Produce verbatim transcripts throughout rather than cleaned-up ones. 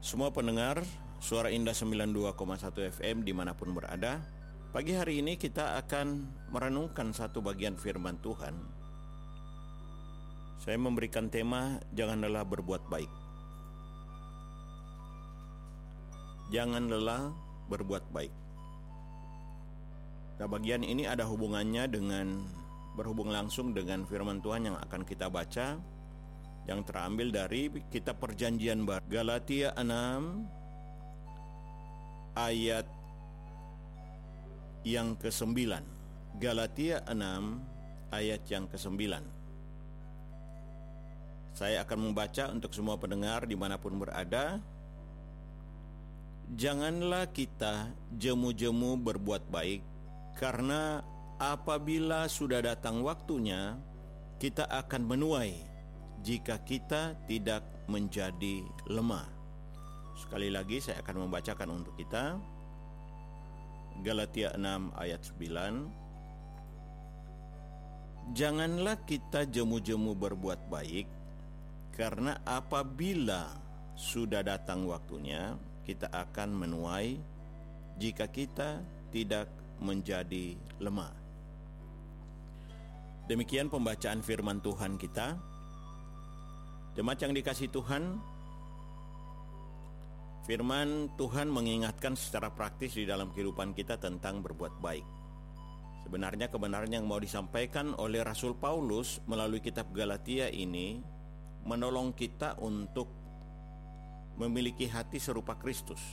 Semua pendengar Suara Indah sembilan puluh dua koma satu F M dimanapun berada, pagi hari ini kita akan merenungkan satu bagian firman Tuhan. Saya memberikan tema, jangan lelah berbuat baik. Jangan lelah berbuat baik. Nah, bagian ini ada hubungannya dengan berhubung langsung dengan firman Tuhan yang akan kita baca, yang terambil dari kitab Perjanjian Baru, Galatia enam ayat yang kesembilan. Galatia enam ayat yang kesembilan. Saya akan membaca untuk semua pendengar dimanapun berada. Janganlah kita jemu-jemu berbuat baik, karena apabila sudah datang waktunya, kita akan menuai jika kita tidak menjadi lemah. Sekali lagi saya akan membacakan untuk kita. Galatia enam ayat sembilan. Janganlah kita jemu-jemu berbuat baik, karena apabila sudah datang waktunya, kita akan menuai jika kita tidak menjadi lemah. Demikian pembacaan firman Tuhan kita. Jemaat yang dikasihi Tuhan, firman Tuhan mengingatkan secara praktis di dalam kehidupan kita tentang berbuat baik. Sebenarnya kebenaran yang mau disampaikan oleh Rasul Paulus melalui kitab Galatia ini menolong kita untuk memiliki hati serupa Kristus,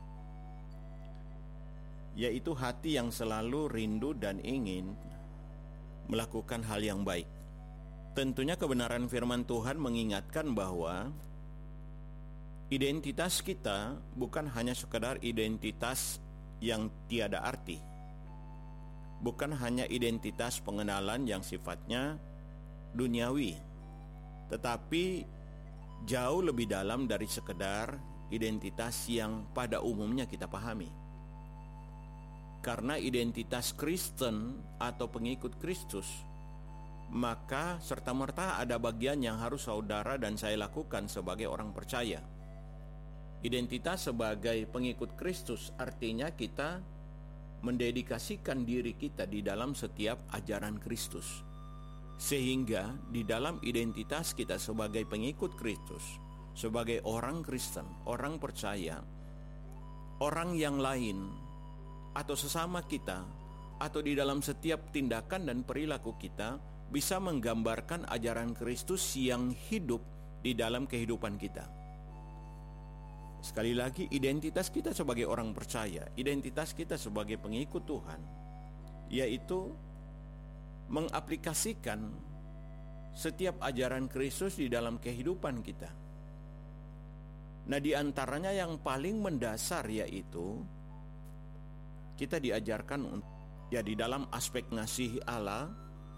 yaitu hati yang selalu rindu dan ingin melakukan hal yang baik. Tentunya kebenaran firman Tuhan mengingatkan bahwa identitas kita bukan hanya sekedar identitas yang tiada arti, bukan hanya identitas pengenalan yang sifatnya duniawi, tetapi jauh lebih dalam dari sekedar identitas yang pada umumnya kita pahami. Karena identitas Kristen atau pengikut Kristus, maka serta-merta ada bagian yang harus saudara dan saya lakukan sebagai orang percaya. Identitas sebagai pengikut Kristus artinya kita mendedikasikan diri kita di dalam setiap ajaran Kristus. Sehingga di dalam identitas kita sebagai pengikut Kristus, sebagai orang Kristen, orang percaya, orang yang lain atau sesama kita, atau di dalam setiap tindakan dan perilaku kita bisa menggambarkan ajaran Kristus yang hidup di dalam kehidupan kita. Sekali lagi, identitas kita sebagai orang percaya, identitas kita sebagai pengikut Tuhan, yaitu mengaplikasikan setiap ajaran Kristus di dalam kehidupan kita. Nah, di antaranya yang paling mendasar yaitu kita diajarkan untuk, ya, di dalam aspek ngasihi Allah,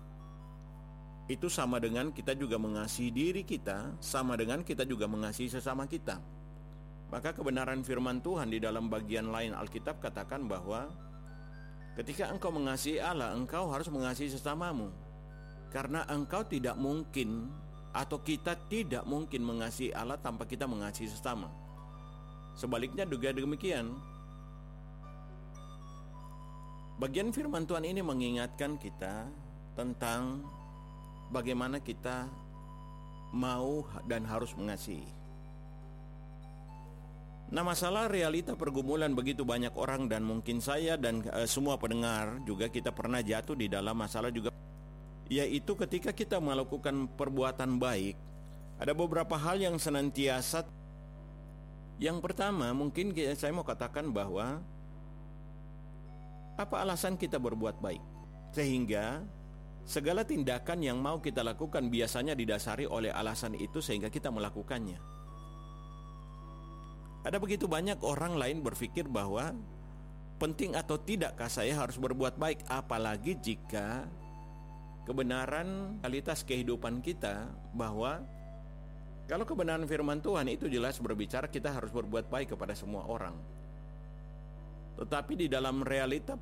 itu sama dengan kita juga mengasihi diri kita, sama dengan kita juga mengasihi sesama kita. Maka kebenaran firman Tuhan di dalam bagian lain Alkitab katakan bahwa ketika engkau mengasihi Allah, engkau harus mengasihi sesamamu. Karena engkau tidak mungkin, atau kita tidak mungkin mengasihi Allah tanpa kita mengasihi sesama. Sebaliknya juga demikian. Bagian firman Tuhan ini mengingatkan kita tentang bagaimana kita mau dan harus mengasihi. Nah, masalah realita pergumulan begitu banyak orang, dan mungkin saya dan e, semua pendengar juga kita pernah jatuh di dalam masalah juga, yaitu ketika kita melakukan perbuatan baik, ada beberapa hal yang senantiasa. Yang pertama, mungkin saya mau katakan bahwa apa alasan kita berbuat baik, sehingga segala tindakan yang mau kita lakukan biasanya didasari oleh alasan itu sehingga kita melakukannya. Ada begitu banyak orang lain berpikir bahwa penting atau tidakkah saya harus berbuat baik, apalagi jika kebenaran kualitas kehidupan kita bahwa kalau kebenaran firman Tuhan itu jelas berbicara kita harus berbuat baik kepada semua orang. Tetapi di dalam realita